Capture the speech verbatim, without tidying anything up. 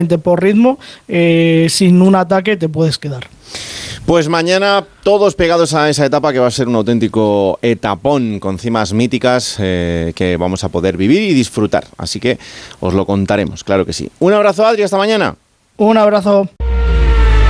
por ritmo, eh, sin un ataque te puedes quedar. Pues mañana todos pegados a esa etapa que va a ser un auténtico etapón con cimas míticas eh, que vamos a poder vivir y disfrutar. Así que os lo contaremos, claro que sí. Un abrazo, Adri, hasta mañana. Un abrazo.